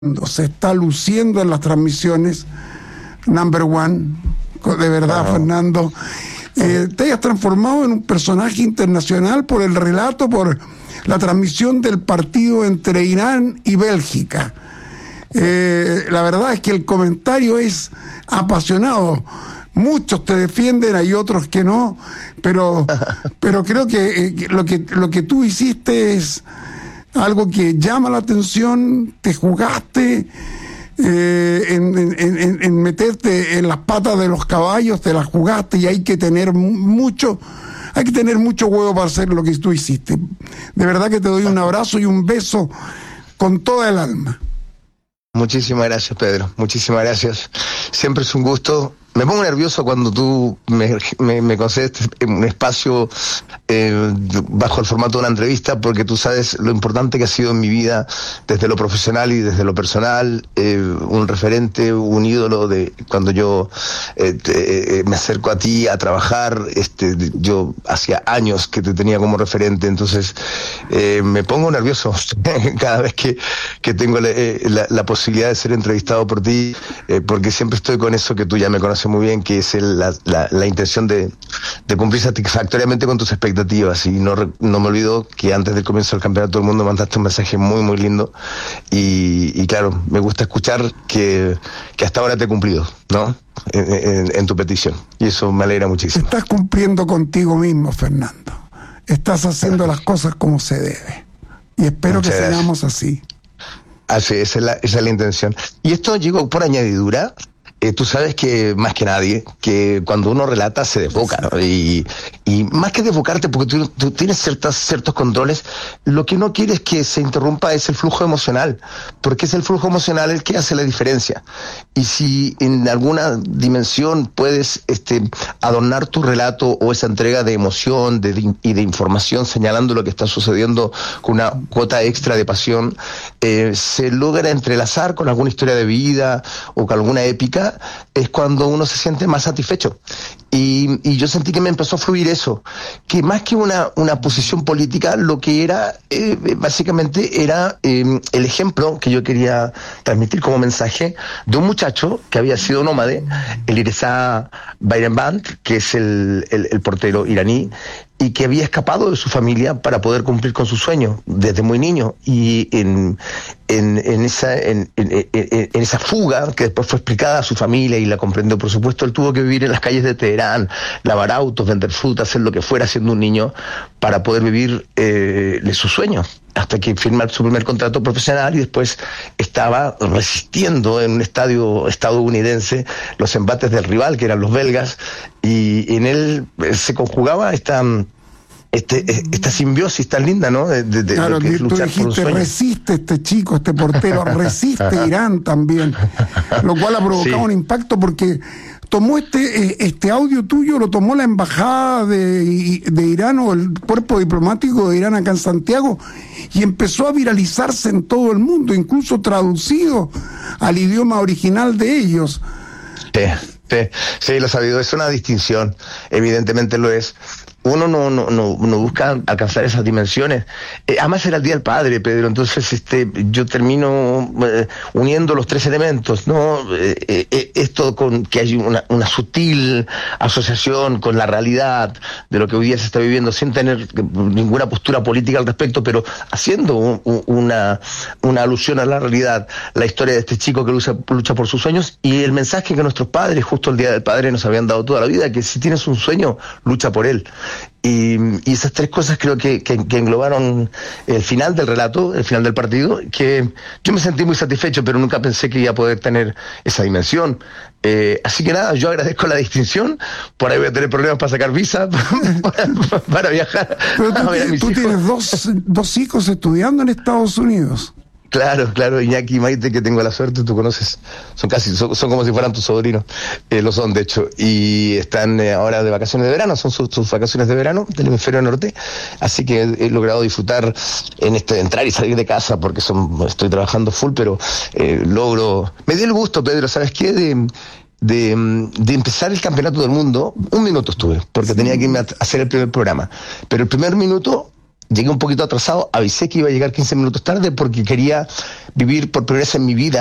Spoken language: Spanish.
se está luciendo en las transmisiones. Number one, de verdad, Fernando. Te hayas transformado en un personaje internacional por el relato, por la transmisión del partido entre Irán y Bélgica. La verdad es que el comentario es apasionado. Muchos te defienden, hay otros que no, pero creo que lo que tú hiciste es algo que llama la atención. Te jugaste en meterte en las patas de los caballos, te las jugaste, y hay que tener mucho huevo para hacer lo que tú hiciste. De verdad que te doy un abrazo y un beso con toda el alma. Muchísimas gracias, Pedro, muchísimas gracias. Siempre es un gusto. Me pongo nervioso cuando tú me concedes un espacio bajo el formato de una entrevista, porque tú sabes lo importante que ha sido en mi vida, desde lo profesional y desde lo personal, un referente, un ídolo de cuando yo me acerco a ti a trabajar. Yo hacía años que te tenía como referente, entonces me pongo nervioso cada vez que tengo la posibilidad de ser entrevistado por ti, porque siempre estoy con eso que tú ya me conoces muy bien, que es la intención de cumplir satisfactoriamente con tus expectativas. Y no me olvido que antes del comienzo del Campeonato del Mundo mandaste un mensaje muy muy lindo, y claro, me gusta escuchar que hasta ahora te he cumplido, ¿no? En tu petición, y eso me alegra muchísimo. Estás cumpliendo contigo mismo, Fernando. Estás haciendo las cosas como se debe, y espero Muchas que sigamos así. Así, esa es la intención. Y esto llegó por añadidura. Tú sabes que más que nadie, que cuando uno relata se desboca, ¿no? Y más que desbocarte, porque tú tienes ciertos controles, lo que no quieres que se interrumpa es el flujo emocional, porque es el flujo emocional el que hace la diferencia. Y si en alguna dimensión puedes adornar tu relato o esa entrega de emoción y de información, señalando lo que está sucediendo con una cuota extra de pasión, se logra entrelazar con alguna historia de vida o con alguna épica, es cuando uno se siente más satisfecho. Y yo sentí que me empezó a fluir eso, que más que una posición política, lo que era básicamente era el ejemplo que yo quería transmitir como mensaje de un muchacho que había sido nómade, el Ireza Bayram, que es el portero iraní, y que había escapado de su familia para poder cumplir con su sueño desde muy niño. Y en esa fuga, que después fue explicada a su familia y la comprendió, por supuesto, él tuvo que vivir en las calles de Teherán, lavar autos, vender fruta, hacer lo que fuera siendo un niño para poder vivir su sueño, hasta que firma su primer contrato profesional, y después estaba resistiendo en un estadio estadounidense los embates del rival, que eran los belgas, y en él se conjugaba esta simbiosis tan linda, ¿no? Claro, de tú dijiste, resiste este chico, este portero, resiste Irán también, lo cual ha provocado un impacto, porque tomó este audio tuyo, lo tomó la embajada de Irán, o el cuerpo diplomático de Irán acá en Santiago, y empezó a viralizarse en todo el mundo, incluso traducido al idioma original de ellos. Sí, lo sabido, es una distinción, evidentemente lo es. Uno no busca alcanzar esas dimensiones. Además era el Día del Padre, Pedro, entonces yo termino uniendo los tres elementos, ¿no? Esto con que hay una sutil asociación con la realidad de lo que hoy día se está viviendo, sin tener ninguna postura política al respecto, pero haciendo una alusión a la realidad, la historia de este chico que lucha por sus sueños, y el mensaje que nuestros padres, justo el Día del Padre, nos habían dado toda la vida, que si tienes un sueño, lucha por él. Y esas tres cosas creo que englobaron el final del relato, el final del partido, que yo me sentí muy satisfecho, pero nunca pensé que iba a poder tener esa dimensión. Así que nada, yo agradezco la distinción. Por ahí voy a tener problemas para sacar visa para viajar. Pero tú tienes dos hijos estudiando en Estados Unidos. Claro, Iñaki y Maite, que tengo la suerte, tú conoces, son como si fueran tus sobrinos, lo son de hecho, y están ahora de vacaciones de verano, son sus vacaciones de verano del hemisferio norte, así que he logrado disfrutar entrar y salir de casa, porque estoy trabajando full, pero me dio el gusto, Pedro, ¿sabes qué? De empezar el Campeonato del Mundo. Un minuto estuve, porque tenía que irme a hacer el primer programa, pero el primer minuto llegué un poquito atrasado, avisé que iba a llegar 15 minutos tarde porque quería vivir por primera vez en mi vida